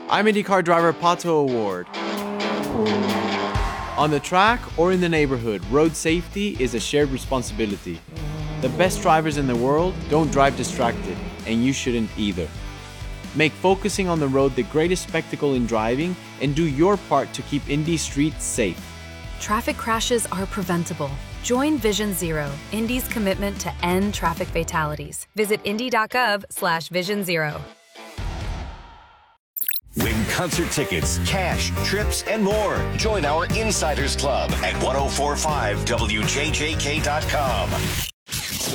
I'm IndyCar driver Pato Award. On the track or in the neighborhood, road safety is a shared responsibility. The best drivers in the world don't drive distracted, and you shouldn't either. Make focusing on the road the greatest spectacle in driving, and do your part to keep Indy streets safe. Traffic crashes are preventable. Join Vision Zero, Indy's commitment to end traffic fatalities. Visit indy.gov/Vision Zero. Win concert tickets, cash, trips, and more. Join our Insiders Club at 1045wjjk.com.